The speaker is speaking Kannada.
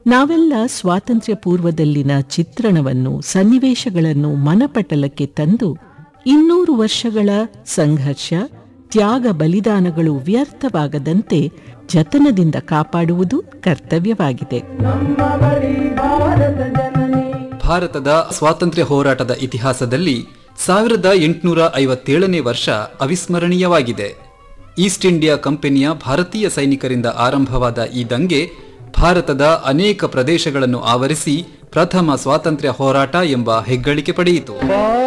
ನಾವೆಲ್ಲ ಸ್ವಾತಂತ್ರ್ಯ ಪೂರ್ವದಲ್ಲಿನ ಚಿತ್ರಣವನ್ನು ಸನ್ನಿವೇಶಗಳನ್ನು ಮನಪಟಲಕ್ಕೆ ತಂದು 200 ವರ್ಷಗಳ ಸಂಘರ್ಷ ತ್ಯಾಗ ಬಲಿದಾನಗಳು ವ್ಯರ್ಥವಾಗದಂತೆ ಜತನದಿಂದ ಕಾಪಾಡುವುದು ಕರ್ತವ್ಯವಾಗಿದೆ. ಭಾರತದ ಸ್ವಾತಂತ್ರ್ಯ ಹೋರಾಟದ ಇತಿಹಾಸದಲ್ಲಿ 1857ನೇ ವರ್ಷ ಅವಿಸ್ಮರಣೀಯವಾಗಿದೆ. ಈಸ್ಟ್ ಇಂಡಿಯಾ ಕಂಪನಿಯ ಭಾರತೀಯ ಸೈನಿಕರಿಂದ ಆರಂಭವಾದ ಈ ದಂಗೆ ಭಾರತದ ಅನೇಕ ಪ್ರದೇಶಗಳನ್ನು ಆವರಿಸಿ ಪ್ರಥಮ ಸ್ವಾತಂತ್ರ್ಯ ಹೋರಾಟ ಎಂಬ ಹೆಗ್ಗಳಿಕೆ ಪಡೆಯಿತು.